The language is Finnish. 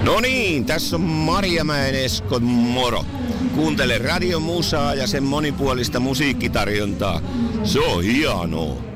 No niin, tässä on Marjamäen Eskon moro. Kuuntele Radio Musaa ja sen monipuolista musiikkitarjontaa. Se on hienoa.